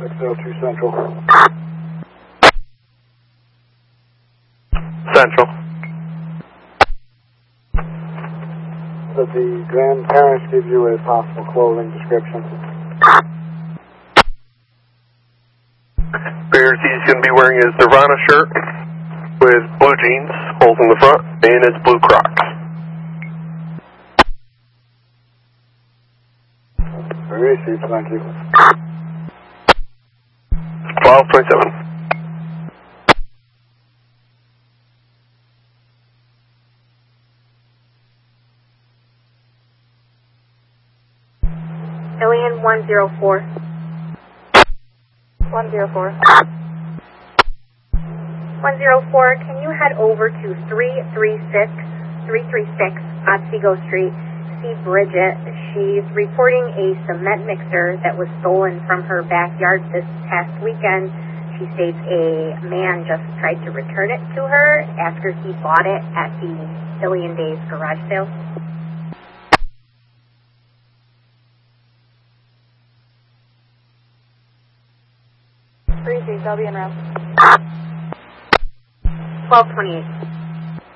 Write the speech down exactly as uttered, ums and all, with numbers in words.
six oh two Central. Central. Did the grandparents give you a possible clothing description? Appears he's going to be wearing his Nirvana shirt with blue jeans, holes in the front, and his blue Crocs. Received, thank you. twelve twenty-seven. Alien one zero four. one zero four. one zero four, can you head over to three three six, three three six Otsego Street? See Bridget. She's reporting a cement mixer that was stolen from her backyard this past weekend. She states a man just tried to return it to her after he bought it at the Billion Days garage sale. three three, I'll be in route. twelve twenty-eight.